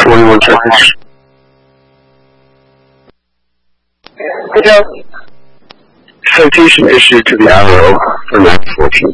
21 seconds. Citation issued to the IRO for 9/14.